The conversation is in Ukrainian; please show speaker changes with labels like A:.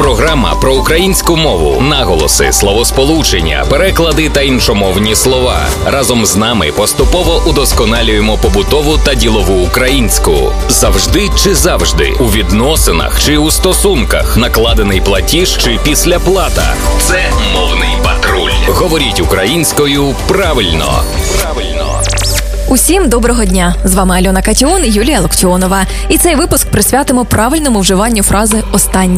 A: Програма про українську мову, наголоси, словосполучення, переклади та іншомовні слова. Разом з нами поступово удосконалюємо побутову та ділову українську. Завжди чи завжди, у відносинах чи у стосунках, накладений платіж чи післяплата. Це мовний патруль. Говоріть українською правильно.
B: Усім доброго дня! З вами Альона Катіон і Юлія Локтіонова. І цей випуск присвятимо правильному вживанню фрази «останній».